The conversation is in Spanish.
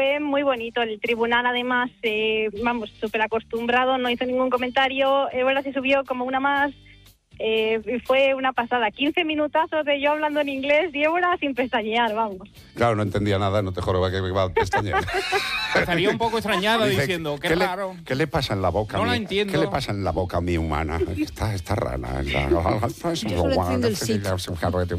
fue muy bonito. El tribunal, además, súper acostumbrado, no hizo ningún comentario. Ébola se subió como una más. Fue una pasada, 15 minutazos de yo hablando en inglés y Ébola sin pestañear, vamos. Claro, no entendía nada, no te joroba que va a pestañear. Estaría un poco extrañada diciendo, qué raro. ¿Qué le pasa en la boca? No la entiendo. ¿Qué le pasa en la boca a mi humana? Está rana. Yo solo entiendo el sit.